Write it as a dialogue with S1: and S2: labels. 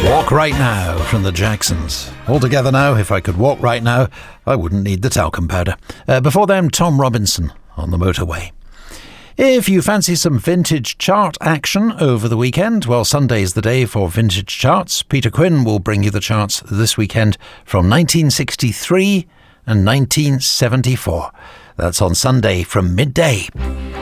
S1: Walk Right Now from the Jacksons. All together now, if I could walk right now, I wouldn't need the talcum powder. Before them, Tom Robinson on the Motorway. If you fancy some vintage chart action over the weekend, well, Sunday's the day for vintage charts. Peter Quinn will bring you the charts this weekend from 1963 and 1974. That's on Sunday from midday.